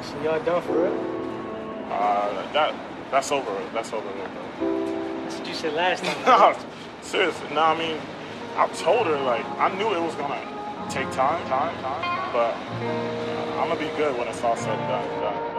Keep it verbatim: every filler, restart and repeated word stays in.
So y'all done for real? Uh, that that's over. That's over. That's what you said last time. No, seriously. No, I mean, I told her like I knew it was gonna take time, time, time, but I'm gonna be good when it's all said and done. done.